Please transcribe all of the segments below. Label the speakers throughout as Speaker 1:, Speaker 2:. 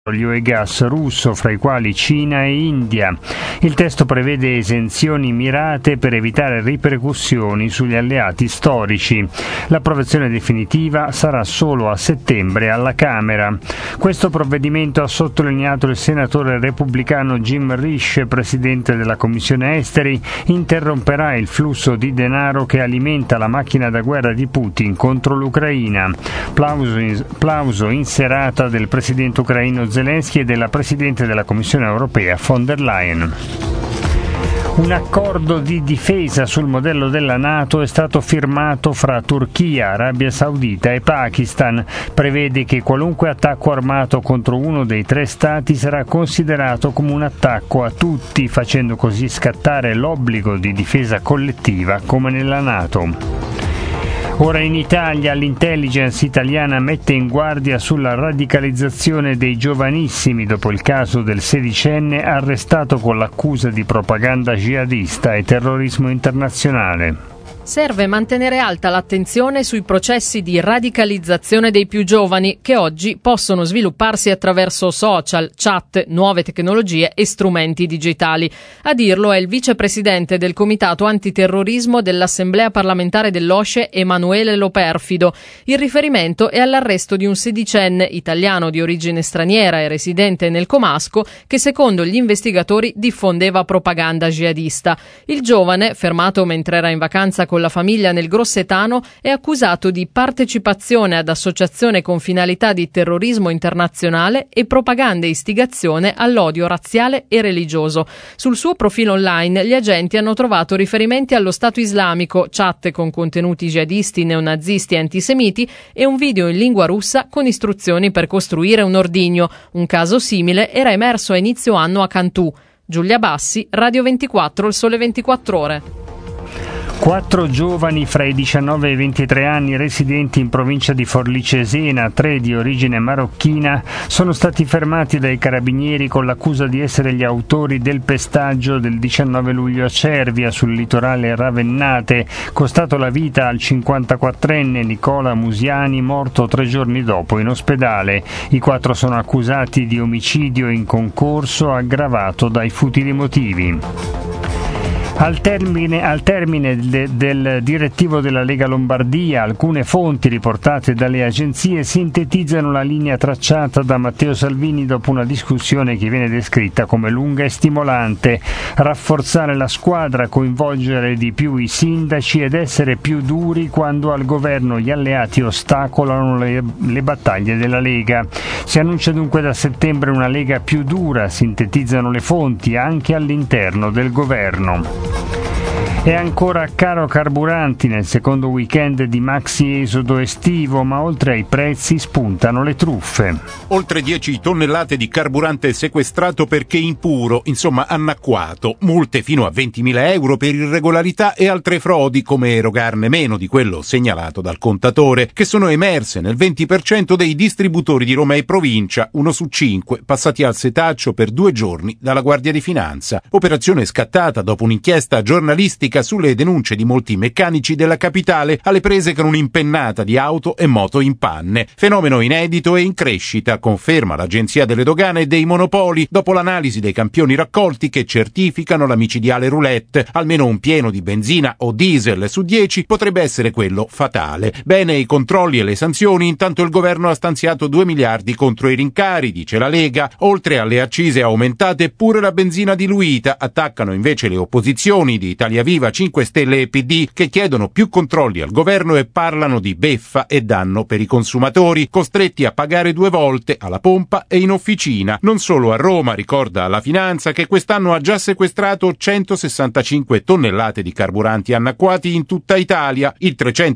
Speaker 1: petrolio e gas russo, fra i quali Cina e India. Il testo prevede esenzioni mirate per evitare ripercussioni sugli alleati storici. L'approvazione definitiva sarà solo a settembre alla Camera. Questo provvedimento, ha sottolineato il senatore repubblicano Jim Risch, presidente della Commissione Esteri, interromperà il flusso di denaro che alimenta la macchina da guerra di Putin contro l'Ucraina. Plauso in serata del presidente ucraino Zelensky e della Presidente della Commissione europea von der Leyen. Un accordo di difesa sul modello della NATO è stato firmato fra Turchia, Arabia Saudita e Pakistan. Prevede che qualunque attacco armato contro uno dei tre stati sarà considerato come un attacco a tutti, facendo così scattare l'obbligo di difesa collettiva come nella NATO. Ora in Italia l'intelligence italiana mette in guardia sulla radicalizzazione dei giovanissimi dopo il caso del sedicenne arrestato con l'accusa di propaganda jihadista e terrorismo internazionale.
Speaker 2: Serve mantenere alta l'attenzione sui processi di radicalizzazione dei più giovani che oggi possono svilupparsi attraverso social, chat, nuove tecnologie e strumenti digitali. A dirlo è il vicepresidente del Comitato Antiterrorismo dell'Assemblea parlamentare dell'OSCE, Emanuele Loperfido. Il riferimento è all'arresto di un sedicenne italiano di origine straniera e residente nel Comasco che secondo gli investigatori diffondeva propaganda jihadista. Il giovane, fermato mentre era in vacanza con la famiglia nel Grossetano, è accusato di partecipazione ad associazione con finalità di terrorismo internazionale e propaganda e istigazione all'odio razziale e religioso. Sul suo profilo online gli agenti hanno trovato riferimenti allo Stato islamico, chat con contenuti jihadisti, neonazisti e antisemiti e un video in lingua russa con istruzioni per costruire un ordigno. Un caso simile era emerso a inizio anno a Cantù. Giulia Bassi, Radio 24, Il Sole 24 Ore.
Speaker 1: 4 giovani fra i 19 e i 23 anni residenti in provincia di Forlì Cesena, 3 di origine marocchina, sono stati fermati dai carabinieri con l'accusa di essere gli autori del pestaggio del 19 luglio a Cervia, sul litorale ravennate, costato la vita al 54enne Nicola Musiani, morto 3 giorni dopo in ospedale. I 4 sono accusati di omicidio in concorso aggravato dai futili motivi. Al termine del direttivo della Lega Lombardia, alcune fonti riportate dalle agenzie sintetizzano la linea tracciata da Matteo Salvini dopo una discussione che viene descritta come lunga e stimolante: rafforzare la squadra, coinvolgere di più i sindaci ed essere più duri quando al governo gli alleati ostacolano le battaglie della Lega. Si annuncia dunque da settembre una Lega più dura, sintetizzano le fonti, anche all'interno del governo. È ancora caro carburanti nel secondo weekend di maxi esodo estivo, ma oltre ai prezzi spuntano le truffe.
Speaker 3: Oltre 10 tonnellate di carburante sequestrato perché impuro, insomma annacquato, multe fino a 20.000 euro per irregolarità e altre frodi come erogarne meno di quello segnalato dal contatore, che sono emerse nel 20% dei distributori di Roma e provincia, 1 su 5 passati al setaccio per 2 giorni dalla Guardia di Finanza. Operazione scattata dopo un'inchiesta giornalistica sulle denunce di molti meccanici della capitale alle prese con un'impennata di auto e moto in panne. Fenomeno inedito e in crescita, conferma l'Agenzia delle Dogane e dei Monopoli dopo l'analisi dei campioni raccolti che certificano la micidiale roulette. Almeno un pieno di benzina o diesel su 10 potrebbe essere quello fatale. Bene i controlli e le sanzioni, intanto il governo ha stanziato 2 miliardi contro i rincari, dice la Lega. Oltre alle accise aumentate, pure la benzina diluita. Attaccano invece le opposizioni di Italia Viva, 5 Stelle e PD, che chiedono più controlli al governo e parlano di beffa e danno per i consumatori, costretti a pagare 2 volte alla pompa e in officina. Non solo a Roma, ricorda la Finanza, che quest'anno ha già sequestrato 165 tonnellate di carburanti annacquati in tutta Italia, il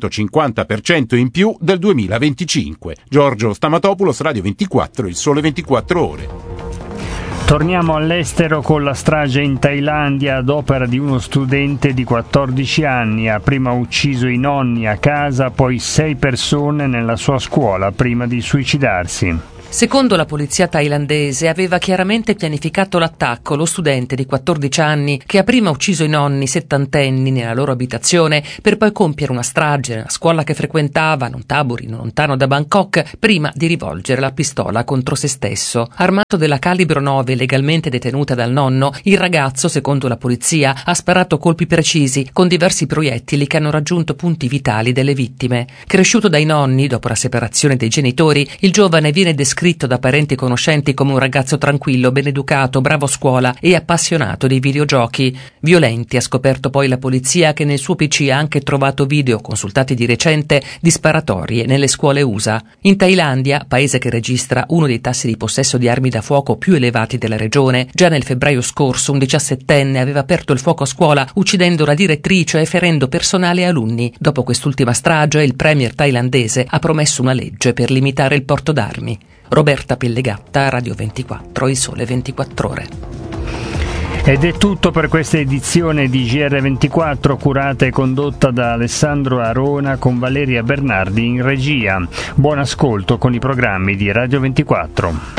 Speaker 3: 350% in più del 2025. Giorgio Stamatopoulos, Radio 24, Il Sole 24 Ore.
Speaker 1: Torniamo all'estero con la strage in Thailandia ad opera di uno studente di 14 anni. Ha prima ucciso i nonni a casa, poi 6 persone nella sua scuola prima di suicidarsi.
Speaker 4: Secondo la polizia thailandese aveva chiaramente pianificato l'attacco lo studente di 14 anni che ha prima ucciso i nonni settantenni nella loro abitazione per poi compiere una strage nella scuola che frequentava, non tabori, non lontano da Bangkok, prima di rivolgere la pistola contro se stesso. Armato della calibro 9 legalmente detenuta dal nonno, il ragazzo, secondo la polizia, ha sparato colpi precisi con diversi proiettili che hanno raggiunto punti vitali delle vittime. Cresciuto dai nonni, dopo la separazione dei genitori, il giovane viene descritto da parenti e conoscenti come un ragazzo tranquillo, ben educato, bravo a scuola e appassionato dei videogiochi. Violenti, ha scoperto poi la polizia, che nel suo PC ha anche trovato video, consultati di recente, di sparatorie nelle scuole USA. In Thailandia, paese che registra uno dei tassi di possesso di armi da fuoco più elevati della regione, già nel febbraio scorso un 17enne aveva aperto il fuoco a scuola uccidendo la direttrice e ferendo personale e alunni. Dopo quest'ultima strage, il premier thailandese ha promesso una legge per limitare il porto d'armi. Roberta Pellegatta, Radio 24, Il Sole 24 Ore.
Speaker 1: Ed è tutto per questa edizione di GR24, curata e condotta da Alessandro Arona con Valeria Bernardi in regia. Buon ascolto con i programmi di Radio 24.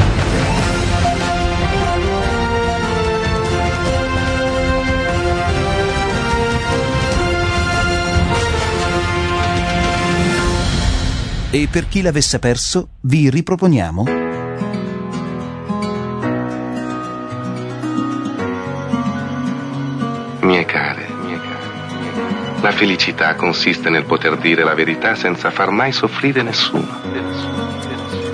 Speaker 5: E per chi l'avesse perso, vi riproponiamo
Speaker 6: Mie care, la felicità consiste nel poter dire la verità senza far mai soffrire nessuno.